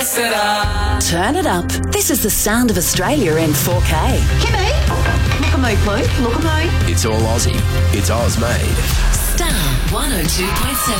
Turn it up. This is the sound of Australia in 4K. Kimmy, look at me, please. Look at me. It's all Aussie. It's Oz made. Star 102.7.